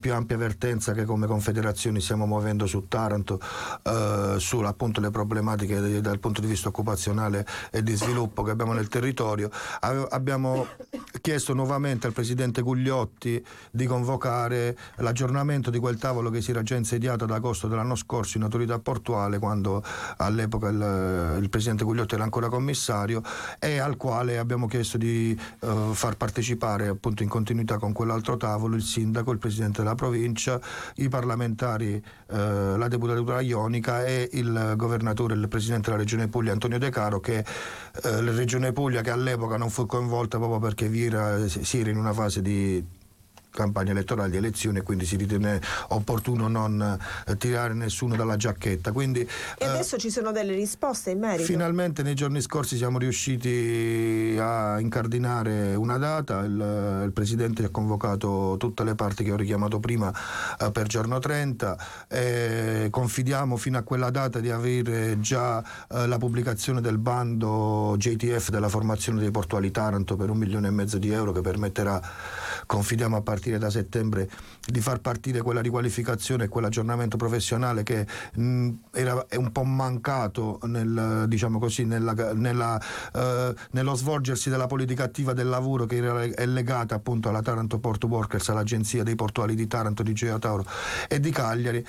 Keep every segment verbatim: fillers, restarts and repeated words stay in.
più ampia vertenza che come Confederazioni stiamo muovendo su Taranto, eh, su appunto le problematiche de, dal punto di vista occupazionale e di sviluppo che abbiamo nel territorio. Ave, abbiamo chiesto nuovamente al Presidente Gugliotti di convocare l'aggiornamento di quel tavolo che si era già insediato ad agosto dell'anno scorso in autorità portuale, quando all'epoca il, il Presidente Gugliotti era ancora commissario, e al quale abbiamo chiesto di eh, far partecipare appunto in continuità con quell'altro tavolo il sindaco, il Presidente della provincia, i parlamentari, eh, la deputatura ionica e il governatore, il presidente della regione Puglia Antonio De Caro, che eh, la regione Puglia, che all'epoca non fu coinvolta proprio perché vi era, si era in una fase di campagna elettorale, di elezioni, e quindi si ritenne opportuno non eh, tirare nessuno dalla giacchetta. Quindi, e adesso eh, ci sono delle risposte in merito? Finalmente nei giorni scorsi siamo riusciti a incardinare una data. Il, il Presidente ha convocato tutte le parti che ho richiamato prima eh, per giorno trenta, e confidiamo fino a quella data di avere già eh, la pubblicazione del bando J T F della formazione dei portuali Taranto per un milione e mezzo di euro, che permetterà, confidiamo, a partire da settembre di far partire quella riqualificazione e quell'aggiornamento professionale che mh, era è un po' mancato nel, diciamo così, nella, nella, eh, nello svolgersi della politica attiva del lavoro, che era, è legata appunto alla Taranto Port Workers, all'agenzia dei portuali di Taranto, di Gioia Tauro e di Cagliari.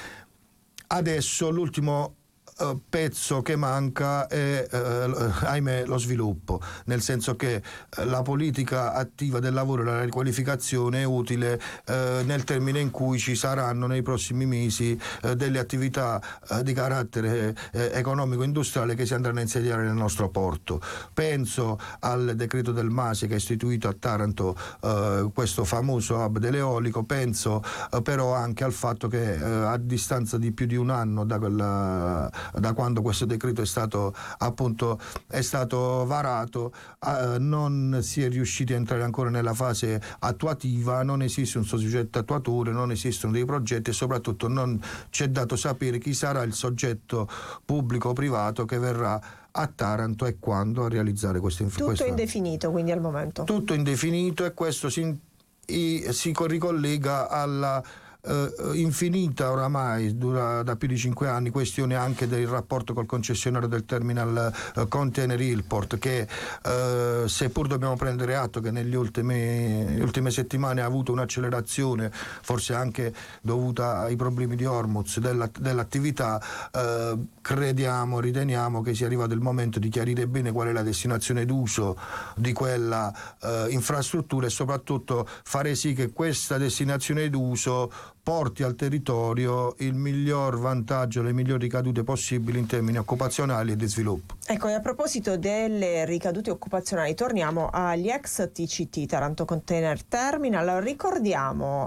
Adesso l'ultimo Uh, pezzo che manca è uh, ahimè lo sviluppo, nel senso che uh, la politica attiva del lavoro e la riqualificazione è utile uh, nel termine in cui ci saranno nei prossimi mesi uh, delle attività uh, di carattere uh, economico-industriale che si andranno a insediare nel nostro porto. Penso al decreto del MASE che ha istituito a Taranto uh, questo famoso hub dell'eolico, penso uh, però anche al fatto che uh, a distanza di più di un anno da quella da quando questo decreto è stato appunto è stato varato, eh, non si è riusciti a entrare ancora nella fase attuativa, non esiste un soggetto attuatore, non esistono dei progetti e soprattutto non c'è dato sapere chi sarà il soggetto pubblico o privato che verrà a Taranto e quando a realizzare questo infrastrutture. Tutto indefinito quindi al momento. Tutto indefinito, e questo si, i, si ricollega alla Uh, infinita oramai, dura da più di cinque anni, questione anche del rapporto col concessionario del terminal uh, Container Hillport, che uh, seppur dobbiamo prendere atto che negli ultimi ultime settimane ha avuto un'accelerazione, forse anche dovuta ai problemi di Hormuz, della, dell'attività, uh, crediamo, riteniamo che sia arrivato il momento di chiarire bene qual è la destinazione d'uso di quella uh, infrastruttura, e soprattutto fare sì che questa destinazione d'uso porti al territorio il miglior vantaggio, le migliori ricadute possibili in termini occupazionali e di sviluppo. Ecco, e a proposito delle ricadute occupazionali, torniamo agli ex T C T, Taranto Container Terminal. Ricordiamo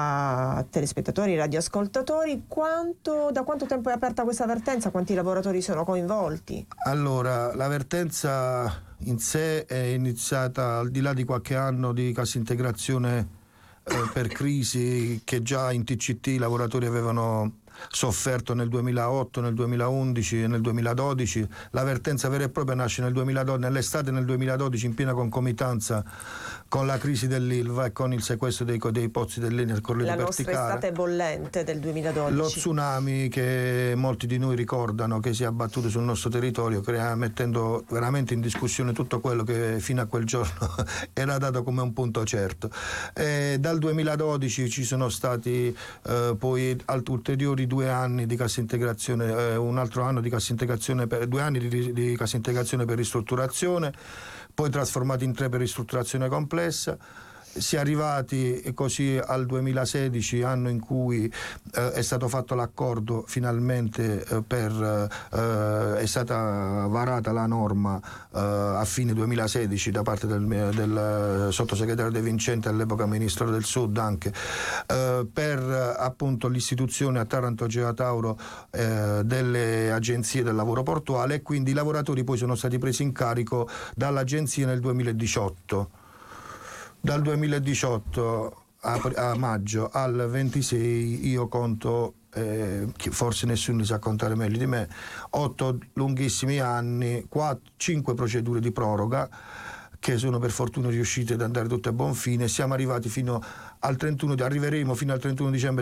a telespettatori e radioascoltatori quanto, da quanto tempo è aperta questa vertenza, quanti lavoratori sono coinvolti? Allora, la vertenza in sé è iniziata al di là di qualche anno di cassa integrazione Eh, per crisi che già in T C T i lavoratori avevano sofferto nel duemilaotto, nel duemilaundici e nel duemiladodici. La vertenza vera e propria nasce nel duemiladodici, nell'estate del duemiladodici, in piena concomitanza con la crisi dell'Ilva e con il sequestro dei, dei pozzi dell'Eni nel corridoio la verticale. La nostra estate bollente del duemiladodici. Lo tsunami che molti di noi ricordano, che si è abbattuto sul nostro territorio, crea, mettendo veramente in discussione tutto quello che fino a quel giorno era dato come un punto certo. E dal duemiladodici ci sono stati eh, poi alt- ulteriori due anni di cassa integrazione, eh, un altro anno di cassa integrazione per due anni di, di cassa integrazione per ristrutturazione, poi trasformati in tre per ristrutturazione complessa. Si è arrivati così al duemilasedici, anno in cui eh, è stato fatto l'accordo finalmente eh, per eh, è stata varata la norma eh, a fine duemilasedici da parte del, del sottosegretario De Vincente, all'epoca ministro del Sud anche, eh, per appunto l'istituzione a Taranto Gioia Tauro eh, delle agenzie del lavoro portuale, e quindi i lavoratori poi sono stati presi in carico dall'agenzia nel duemiladiciotto. Dal duemiladiciotto a, a maggio al ventisei io conto, eh, forse nessuno sa contare meglio di me, otto lunghissimi anni, quattro, cinque procedure di proroga che sono per fortuna riuscite ad andare tutte a buon fine. Siamo arrivati fino al trentuno, arriveremo fino al trentuno dicembre